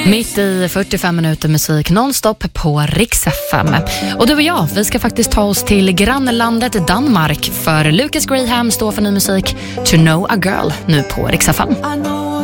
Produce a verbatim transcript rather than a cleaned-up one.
Mitt i fyrtiofem minuter musik nonstop på Rix F M. Och du och jag, vi ska faktiskt ta oss till grannlandet Danmark, för Lucas Graham står för ny musik To Know a Girl nu på Rix F M.